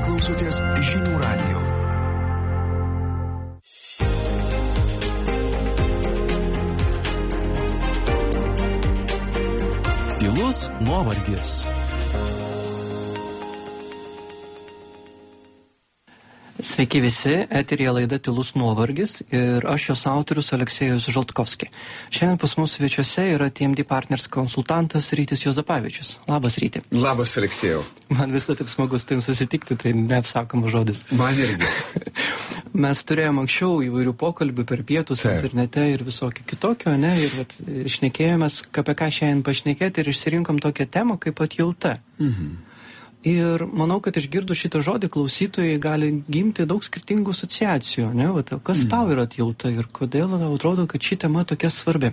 klausotės Žinių radijo. Tylus nuovargis. Sveiki visi, eteryje laida Tylus nuovargis ir aš jos autorius Aleksejus Žaltkovski. Šiandien pas mus svečiuose yra TMD Partners konsultantas Rytis Juozapavičius. Labas, Ryti. Labas, Aleksejau. Man visada taip smagu su tavim susitikti, tai neapsakomas žodis. Man irgi. Mes turėjome anksčiau įvairių pokalbių per pietus internete ir visokio kitokio, ne? Ir šnekėjomės, apie ką šiandien pašnekėti ir išsirinkom tokią temą kaip atjauta. Ir manau, kad išgirdus šitą žodį klausytojai gali gimti daug skirtingų asociacijų, ne? Kas tau yra atjauta ir kodėl tau atrodo, kad ši tema tokia svarbi?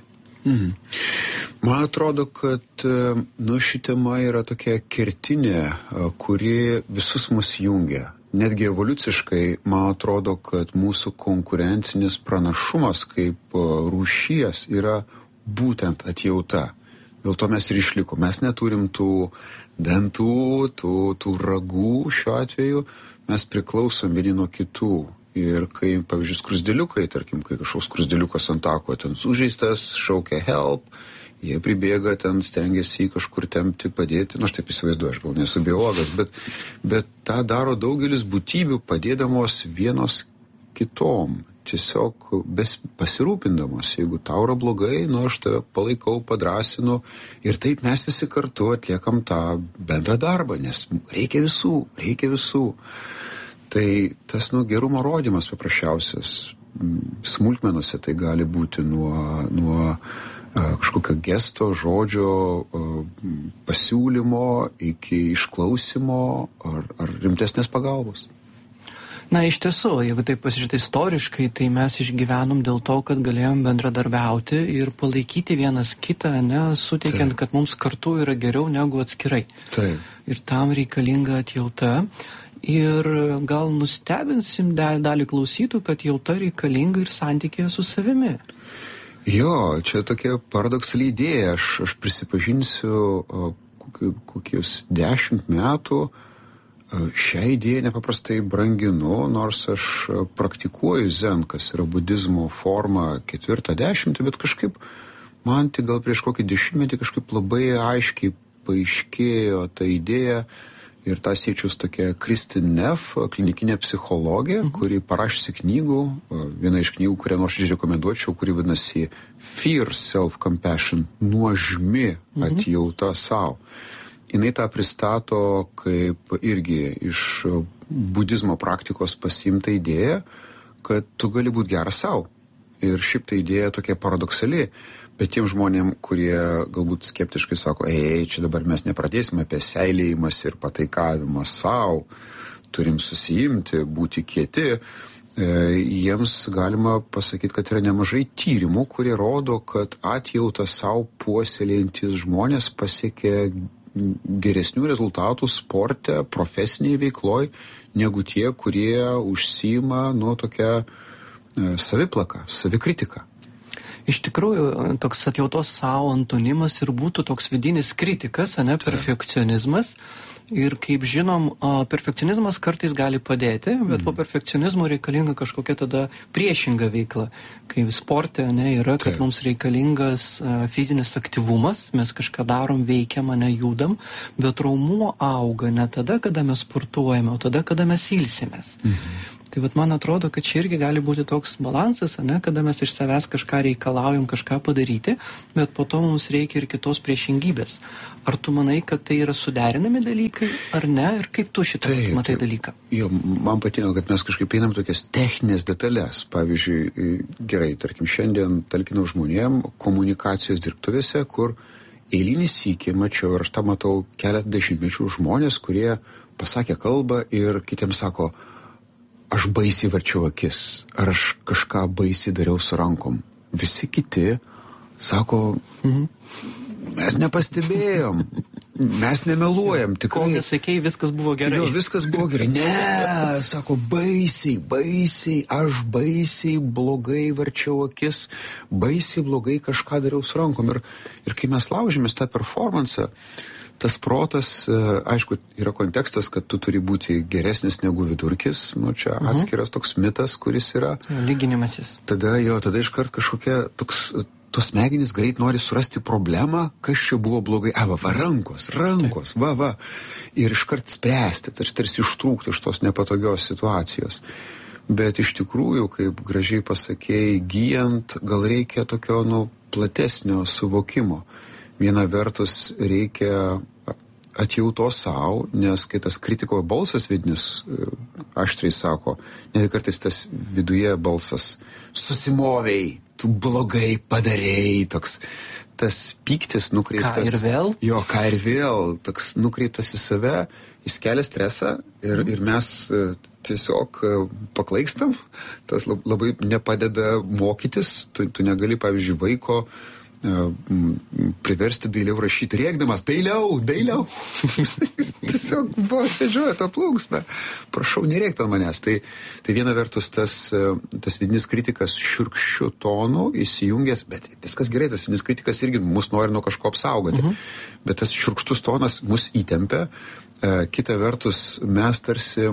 Man atrodo, kad ši tema yra tokia kertinė, kuri visus mus jungia. Netgi evoliuciškai, man atrodo, kad mūsų konkurencinis pranašumas kaip rūšies yra būtent atjauta. Dėl to mes ir išliko. Mes neturim tų dantų, tų ragų šiuo atveju. Mes priklausom vieni nuo kitų. Ir kai, pavyzdžiui, skruzdėliukai, tarkim, kai kažkoks skruzdėliukas ant tako ten sužeistas, šaukia help, jie pribėga ten, stengiasi jį kažkur tempti, padėti. Aš taip įsivaizduoju, aš gal nesu biologas, bet tą daro daugelis būtybių padėdamos vienos kitom. Tiesiog pasirūpindamos, jeigu tau yra blogai, aš tave palaikau, padrasinu ir taip mes visi kartu atliekam tą bendrą darbą, nes reikia visų. Tai tas gerumo rodymas paprasčiausias smulkmenose, tai gali būti nuo kažkokio gesto, žodžio, pasiūlymo iki išklausimo ar rimtesnės pagalbos. Na, iš tiesų, jeigu taip pasižiūrėti istoriškai, tai mes išgyvenom dėl to, kad galėjom bendradarbiauti ir palaikyti vienas kitą, suteikiant, kad mums kartu yra geriau negu atskirai. Taip. Ir tam reikalinga atjauta. Ir gal nustebinsim dalį klausytų, kad atjauta reikalinga ir santykėje su savimi. Jo, čia tokia paradoksali idėja. Aš prisipažinsiu, kokius 10 metų šią idėją nepaprastai branginu, nors aš praktikuoju zen, kas yra budizmo forma 4-10, bet kažkaip man tai gal prieš kokį 10 kažkaip labai aiškiai paaiškėjo ta idėja ir tą siečius tokia Kristin Neff, klinikinė psichologė, kuri parašysi knygų, viena iš knygų, kurią nors rekomenduočiau, kuri vadinasi Fear Self-Compassion, nuožmi atjauta savo. Jinai tą pristato kaip irgi iš budizmo praktikos pasiimta idėja, kad tu gali būti geras savo. Ir šiaip ta idėja tokia paradoksali, bet tiem žmonėm, kurie galbūt skeptiškai sako, čia dabar mes nepradėsime apie seilėjimas ir pataikavimą savo, turim susiimti, būti kieti, jiems galima pasakyti, kad yra nemažai tyrimų, kurie rodo, kad atjautą savo puoselėjantis žmonės pasiekia geresnių rezultatų sporte, profesiniai veikloj, negu tie, kurie užsiima tokia saviplaka, savikritika. Iš tikrųjų, toks atjautos savo antonimas ir būtų toks vidinis kritikas, perfekcionizmas. Ir kaip žinom, perfekcionizmas kartais gali padėti, bet po perfekcionizmo reikalinga kažkokia tada priešinga veikla. Kai sporte yra, kad mums reikalingas fizinis aktyvumas, mes kažką darom, veikiam, judam, bet raumuo auga ne tada, kada mes sportuojame, o tada, kada mes ilsimės. Tai man atrodo, kad čia irgi gali būti toks balansas, kada mes iš savęs kažką reikalaujam, kažką padaryti, bet po to mums reikia ir kitos priešingybės. Ar tu manai, kad tai yra suderinami dalykai, ar ne? Ir kaip tu šitą matai dalyką? Jo, man patinka, kad mes kažkaip einam tokias techninės detalės. Pavyzdžiui, gerai, tarkim, šiandien talkinau žmonėm komunikacijos dirbtuvėse, kur eilinį sykį mačiau ir aš tą matau keletą dešimtmečių žmonės, kurie pasakė kalbą ir kitiems sako, aš baisiai varčiau akis, ar aš kažką baisiai dariau su rankom. Visi kiti sako, mes nepastebėjom, mes nemeluojam. Tikrai. Kol nesakei, viskas buvo gerai. Jo, viskas buvo gerai. Ne, sako, baisiai, aš baisiai blogai varčiau akis, baisiai blogai kažką dariau su rankom. Ir kai mes laužėmės tą performansą, tas protas, aišku, yra kontekstas, kad tu turi būti geresnis negu vidurkis, nu čia atskiras toks mitas, kuris yra. Lyginimasis. Tada iškart kažkokia tos smegenys greit nori surasti problemą, kas čia buvo blogai. Rankos, va. Ir iškart spręsti, tarsi ištrūkti iš tos nepatogios situacijos. Bet iš tikrųjų, kaip gražiai pasakėjai, gyjant, gal reikia tokio, platesnio suvokimo. Viena vertus reikia atjautos savo, nes kai tas kritiko balsas vidinis aštriai sako, net kartais tas viduje balsas susimovei, tu blogai padarėjai, toks tas pyktis nukreiptas. Ką ir vėl? Jo, ką ir vėl, toks nukreiptas į save, jis kelia stresą ir mes tiesiog paklaikstam, tas labai nepadeda mokytis, tu negali, pavyzdžiui, vaiko priversti dailiau rašyti, rėkdamas, dailiau. Tiesiog vos vedžioja tą plunksną. Prašau, nerėkt ant manęs. Tai viena vertus tas vidinis kritikas šiurkščiu tonu įsijungęs, bet viskas gerai, tas vidinis kritikas irgi mus nori nuo kažko apsaugoti. Bet tas šiurkštus tonas mus įtempia. Kita vertus, mes tarsi,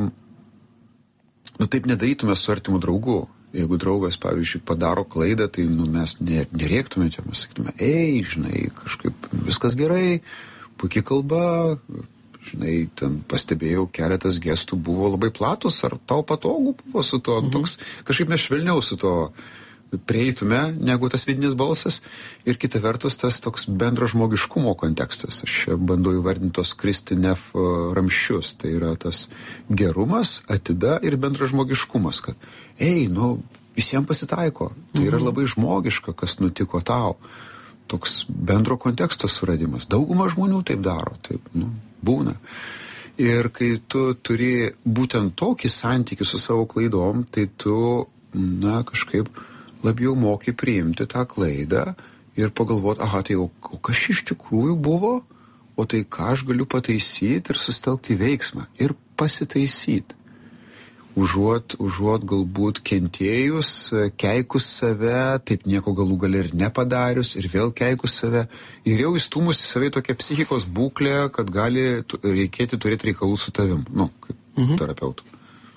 taip nedarytume su artimu draugu. Jeigu draugas, pavyzdžiui, padaro klaidą, tai mes nerėktume čia, mes sakytume, žinai, kažkaip viskas gerai, puikiai kalba, žinai, ten pastebėjau, keletas gestų buvo labai platus, ar tau patogu buvo su to, toks, kažkaip mes švelniau su to prieitume, negu tas vidinis balsas. Ir kita vertus, tas toks bendro žmogiškumo kontekstas. Aš bandau įvardinti tos Kristinef ramščius. Tai yra tas gerumas, atida ir bendro žmogiškumas, kad visiems pasitaiko. Tai yra labai žmogiška, kas nutiko tau. Toks bendro konteksto suradimas. Dauguma žmonių taip daro, taip, būna. Ir kai tu turi būtent tokį santykį su savo klaidom, tai tu, kažkaip labiau moki priimti tą klaidą ir pagalvoti, tai o kas iš tikrųjų buvo, o tai ką aš galiu pataisyti ir susitelkti veiksmą ir pasitaisyti. Užuot galbūt kentėjus, keikus save, taip nieko galų gali ir nepadarius, ir vėl keikus save, ir jau įstūmus į save tokią psichikos būklę, kad gali reikėti turėti reikalų su tavim, kaip terapeutų.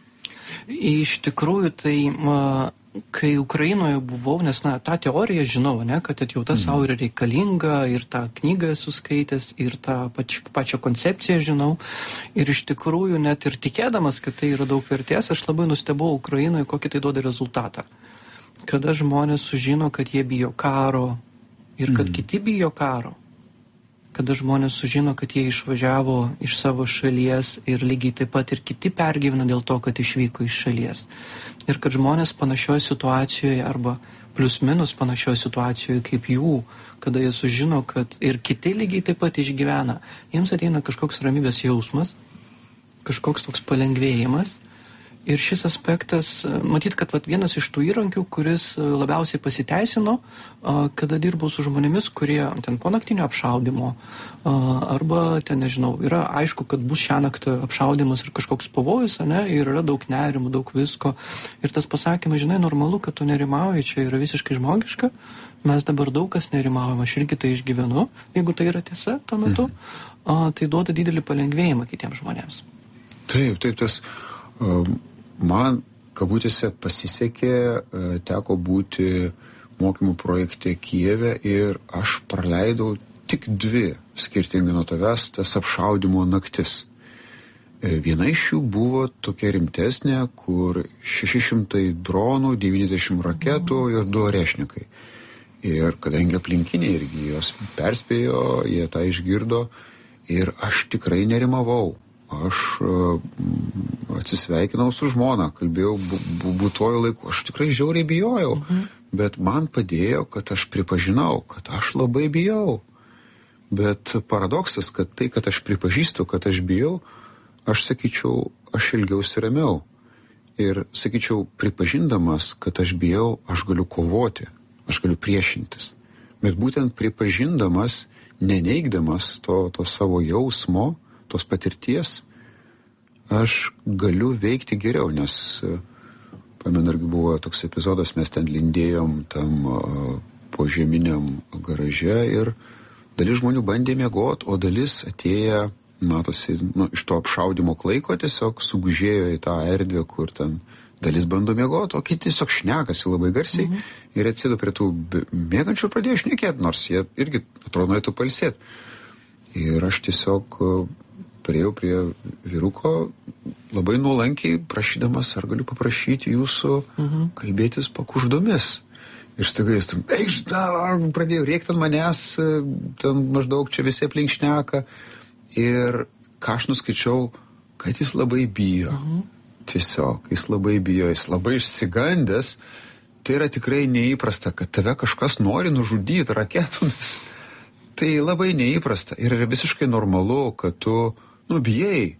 Iš tikrųjų, tai kai Ukrainoje buvau, nes tą teoriją žinau, kad atjauta savo yra reikalinga, ir tą knygą esu skaitęs, ir tą pačią koncepciją žinau. Ir iš tikrųjų, net ir tikėdamas, kad tai yra daug vertės, aš labai nustebau Ukrainoje, kokį tai duoda rezultatą. Kada žmonės sužino, kad jie bijo karo ir kad kiti bijo karo. Kada žmonės sužino, kad jie išvažiavo iš savo šalies ir lygiai taip pat ir kiti pergyvena dėl to, kad išvyko iš šalies. Ir kad žmonės panašioje situacijoje arba plius minus panašioje situacijoje kaip jų, kada jie sužino, kad ir kiti lygiai taip pat išgyvena, jiems ateina kažkoks ramybės jausmas, kažkoks toks palengvėjimas. Ir šis aspektas, matyt, kad vienas iš tų įrankių, kuris labiausiai pasiteisino, kada dirbau su žmonėmis, kurie ten po naktinio apšaudimo, arba ten, nežinau, yra aišku, kad bus šią naktį apšaudimas ir kažkoks pavojus, ir yra daug nerimų, daug visko. Ir tas pasakymas, žinai, normalu, kad tu nerimauji, čia yra visiškai žmogiška, mes dabar daug kas nerimaujame, aš irgi tai išgyvenu, jeigu tai yra tiesa tuo metu, tai duoda didelį palengvėjimą kitiems žmonėms. Taip, tas... Man, kabutėse, pasisekė, teko būti mokymų projekte Kijeve ir aš praleidau tik 2 skirtingai nuo tavęs tas apšaudimo naktis. Viena iš jų buvo tokia rimtesnė, kur 600 dronų, 90 raketų ir 2 arešnikai. Ir kadangi aplinkiniai irgi jos perspėjo, jie tą išgirdo ir aš tikrai nerimavau. Aš atsisveikinau su žmona, kalbėjau būtuoju laiku, aš tikrai žiauriai bijojau, bet man padėjo, kad aš pripažinau, kad aš labai bijau. Bet paradoksas, kad tai, kad aš pripažįstu, kad aš bijau, aš sakyčiau, aš ilgiausi ramiau. Ir sakyčiau, pripažindamas, kad aš bijau, aš galiu kovoti, aš galiu priešintis. Bet būtent pripažindamas, neneigdamas to savo jausmo, tos patirties, aš galiu veikti geriau, nes, pamenu, irgi buvo toks epizodas, mes ten lindėjom tam požeminiam garaže ir dalis žmonių bandė miegoti, o dalis atėję, matosi, iš to apšaudimo klaiko tiesiog sugužėjo į tą erdvę, kur ten dalis bando miegoti, o kiti tiesiog šnekasi labai garsiai ir atsido prie tų mėgančių ir pradėjo šnekėti, nors jie irgi atrodo norėtų pailsėti. Ir aš tiesiog priėjau prie vyruko labai nuolankiai prašydamas, ar galiu paprašyti jūsų kalbėtis pakuždomis. Ir staiga jis pradėjo rėkti ant manęs, ten maždaug čia visi aplink šneka. Ir ką aš nuskaičiau, kad jis labai bijo. Tiesiog, jis labai bijo, jis labai išsigandęs. Tai yra tikrai neįprasta, kad tave kažkas nori nužudyti raketomis. Tai labai neįprasta. Ir yra visiškai normalu, kad tu, bijai.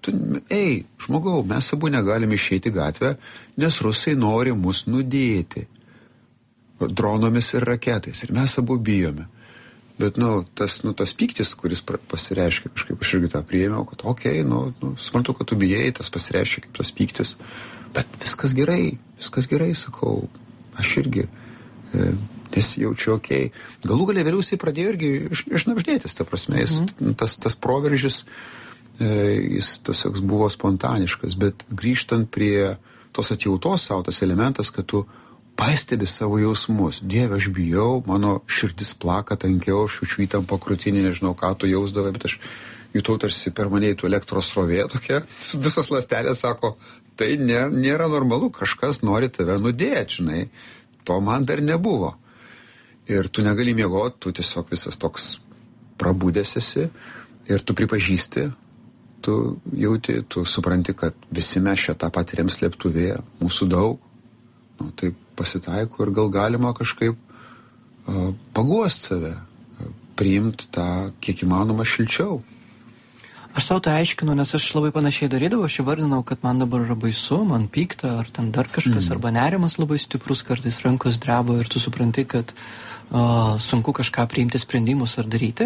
Žmogau, mes abu negalime išeiti gatvę, nes rusai nori mus nudėti. Dronomis ir raketais. Ir mes abu bijome. Bet, tas pyktis, kuris pasireiškia kažkaip, aš irgi tą priėmiau, kad suprantu, kad tu bijai, tas pasireiškia kaip tas pyktis. Bet viskas gerai, sakau, aš irgi nesijaučiu okei. Galų galia vėliau jisai pradėjo irgi išnabždėtis, ta prasme, tas proveržis, jis tiesiog buvo spontaniškas, bet grįžtant prie tos atjautos savo, tas elementas, kad tu pastebi savo jausmus. Dieve, aš bijau, mano širdis plaka tankiau, aš jaučiu įtampą krūtinį, nežinau, ką tu jausdavai, bet aš jutau tarsi per mane įtų elektros srovė tokia. Visos ląstelės sako, tai nėra normalu, kažkas nori tave nudėti, žinai. To man dar nebuvo. Ir tu negali miegoti, tu tiesiog visas toks prabudęs esi ir tu pripažįsti, tu jauti, tu supranti, kad visi mes šią tą patiriam slėptuvėje, mūsų daug. Tai pasitaiko ir gal galima kažkaip paguosti save, priimti tą kiek įmanoma šilčiau. Aš savo tai aiškinu, nes aš labai panašiai darydavau, aš įvardinau, kad man dabar yra baisu, man pykta, ar ten dar kažkas, arba nerimas labai stiprus, kartais rankos dreba ir tu supranti, kad sunku kažką priimti sprendimus ar daryti.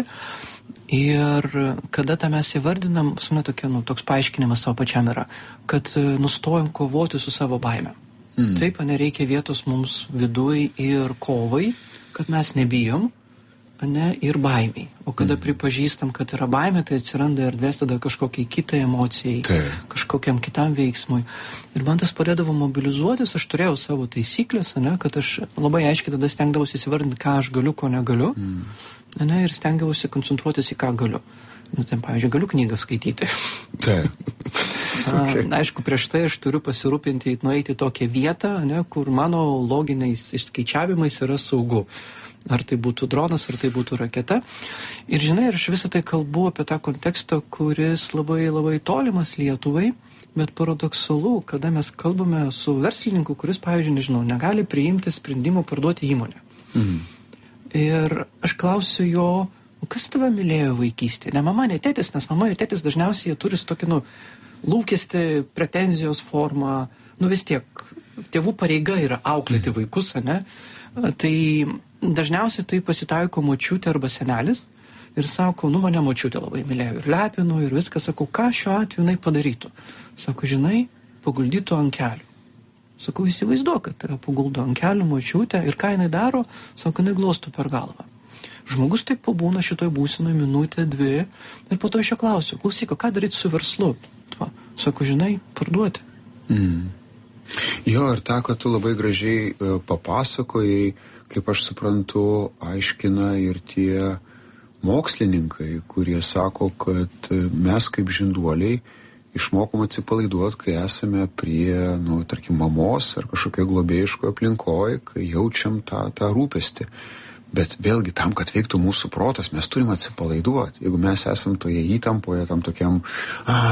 Ir kada tą mes įvardinam, toks paaiškinimas savo pačiam yra, kad nustojam kovoti su savo baime. Taip, nereikia vietos mums viduj ir kovai, kad mes nebijom, ir baimiai. O kada pripažįstam, kad yra baimė, tai atsiranda erdvės tada kažkokiai kitai emocijai, kažkokiam kitam veiksmui. Ir man tas padėdavo mobilizuotis, aš turėjau savo taisyklės, kad aš labai aiškiai tada stengdavausi įsivardinti, ką aš galiu, ko negaliu, ir stengdavausi koncentruotis į ką galiu. Pavyzdžiui, galiu knygą skaityti. Aišku, prieš tai aš turiu pasirūpinti, nueiti į tokią vietą, kur mano loginiais išskaičiavimais yra saugu. Ar tai būtų dronas, ar tai būtų raketa. Ir žinai, aš visą tai kalbu apie tą kontekstą, kuris labai, labai tolimas Lietuvai, bet paradoksalu, kada mes kalbame su verslininku, kuris, pavyzdžiui, negali priimti sprendimo parduoti įmonę. Ir aš klausiu jo, kas tave mylėjo vaikystėje? Ne mama, ne tėtis, nes mama ir tėtis dažniausiai turi tokį, lūkestį, pretenzijos formą, vis tiek, tėvų pareiga yra auklėti vaikus, Tai dažniausiai tai pasitaiko močiutė arba senelis ir sako, mane močiutė labai mylėjo ir lepino ir viską, sakau, ką šiuo atveju jinai padarytų? Sako, žinai, paguldytų ant kelių. Sakau, įsivaizduok, kad tave paguldo ant kelių močiutė ir ką jinai daro, sako, jinai glostų per galvą. Žmogus taip pabūna šitoj būsenoj minutę, 2 ir po to aš jo klausiu, klausyk, ką daryti su verslu? Sako, žinai, parduoti. Jo, ir tą, kad tu labai gražiai papasakojai, kaip aš suprantu, aiškina ir tie mokslininkai, kurie sako, kad mes kaip žinduoliai išmokom atsipalaiduoti, kai esame prie, tarkim, mamos ar kažkokio globėjiškoje aplinkoje, kai jaučiam tą rūpestį. Bet vėlgi tam, kad veiktų mūsų protas, mes turime atsipalaiduoti. Jeigu mes esam toje įtampoje, tam tokiam,